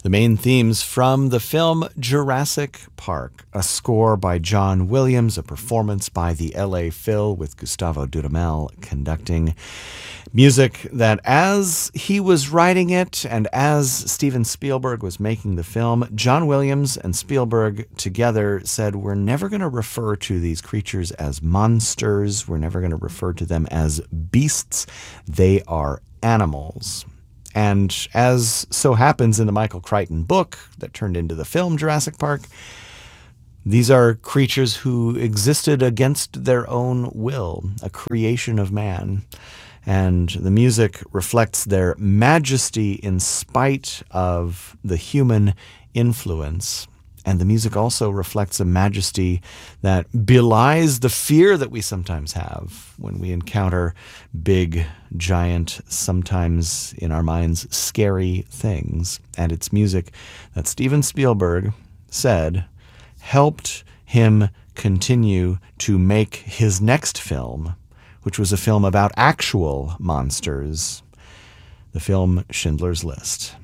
The main themes from the film Jurassic Park, a score by John Williams, a performance by the LA Phil with Gustavo Dudamel conducting. Music that as he was writing it and as Steven Spielberg was making the film, John Williams and Spielberg together said, we're never going to refer to these creatures as monsters. We're never going to refer to them as beasts. They are animals. And as so happens in the Michael Crichton book that turned into the film Jurassic Park, these are creatures who existed against their own will, a creation of man. And the music reflects their majesty in spite of the human influence. And the music also reflects a majesty that belies the fear that we sometimes have when we encounter big, giant, sometimes in our minds, scary things. And it's music that Steven Spielberg said helped him continue to make his next film, which was a film about actual monsters, the film Schindler's List.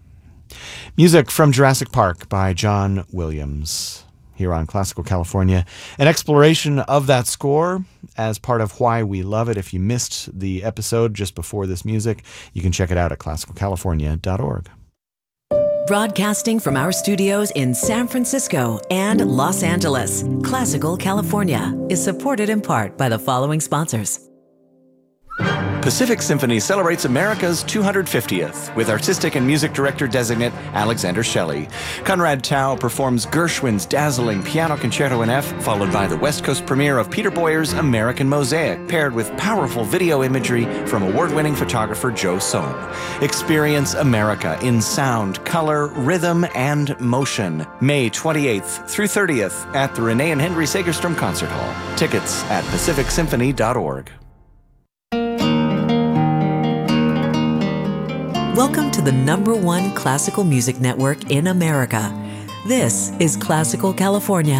Music from Jurassic Park by John Williams here on Classical California. An exploration of that score as part of why we love it. If you missed the episode just before this music, you can check it out at classicalcalifornia.org. Broadcasting from our studios in San Francisco and Los Angeles, Classical California is supported in part by the following sponsors. Pacific Symphony celebrates America's 250th with artistic and music director designate Alexander Shelley. Conrad Tao performs Gershwin's dazzling Piano Concerto in F, followed by the West Coast premiere of Peter Boyer's American Mosaic, paired with powerful video imagery from award-winning photographer Joe Sohn. Experience America in sound, color, rhythm, and motion. May 28th through 30th at the Renee and Henry Segerstrom Concert Hall. Tickets at pacificsymphony.org. Welcome to the #1 classical music network in America. This is Classical California.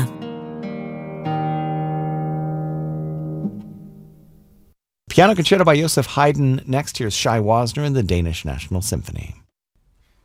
Piano Concerto by Joseph Haydn. Next, here's Shai Wasner and the Danish National Symphony.